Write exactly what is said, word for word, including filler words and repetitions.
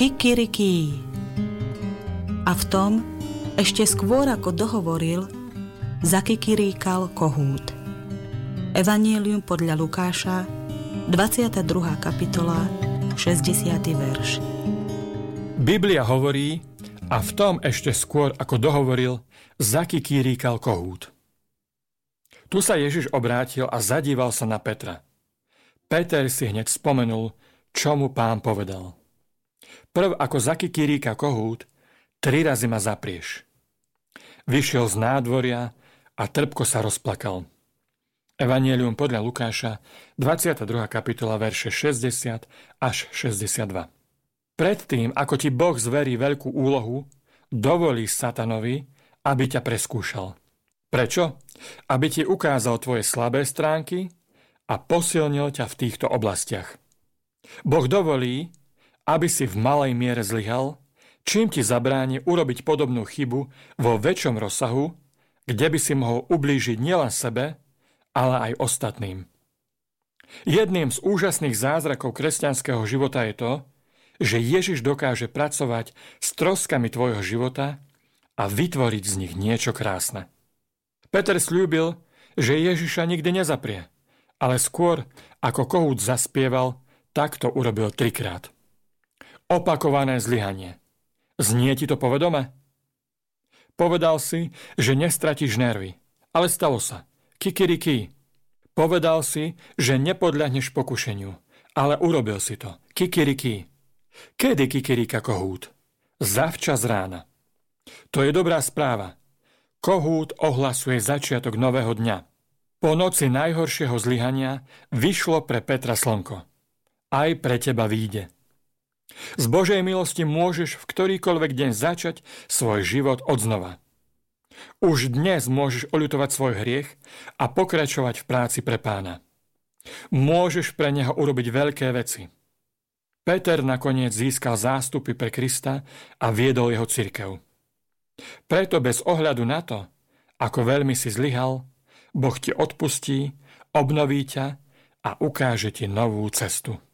Kikirikí. A v tom, ešte skôr ako dohovoril, zakikiríkal kohút. Evanjelium podľa Lukáša, dvadsiata druhá kapitola, šesťdesiaty verš. Biblia hovorí, a v tom ešte skôr ako dohovoril, zakikiríkal kohút. Tu sa Ježiš obrátil a zadíval sa na Petra. Peter si hneď spomenul, čo mu Pán povedal. Prv ako zakikiríka kohút, tri razy ma zaprieš. Vyšiel z nádvoria a trpko sa rozplakal. Evanjelium podľa Lukáša, dvadsiata druhá kapitola, verše šesťdesiat až šesťdesiatdva. Predtým, ako ti Boh zverí veľkú úlohu, dovolí satanovi, aby ťa preskúšal. Prečo? Aby ti ukázal tvoje slabé stránky a posilnil ťa v týchto oblastiach. Boh dovolí, aby si v malej miere zlyhal, čím ti zabráni urobiť podobnú chybu vo väčšom rozsahu, kde by si mohol ublížiť nielen sebe, ale aj ostatným. Jedným z úžasných zázrakov kresťanského života je to, že Ježiš dokáže pracovať s troskami tvojho života a vytvoriť z nich niečo krásne. Peter sľúbil, že Ježiša nikdy nezaprie, ale skôr, ako kohút zaspieval, tak to urobil trikrát. Opakované zlyhanie. Znie ti to povedome? Povedal si, že nestratíš nervy, ale stalo sa. Kikirikí. Povedal si, že nepodľahneš pokušeniu, ale urobil si to. Kikirikí. Kedy kikiríka kohút? Zavčas rána. To je dobrá správa. Kohút ohlasuje začiatok nového dňa. Po noci najhoršieho zlyhania vyšlo pre Petra slnko. Aj pre teba vyjde. Z Božej milosti môžeš v ktorýkoľvek deň začať svoj život odznova. Už dnes môžeš oľutovať svoj hriech a pokračovať v práci pre Pána. Môžeš pre neho urobiť veľké veci. Peter nakoniec získal zástupy pre Krista a viedol jeho cirkev. Preto bez ohľadu na to, ako veľmi si zlyhal, Boh ti odpustí, obnoví ťa a ukáže ti novú cestu.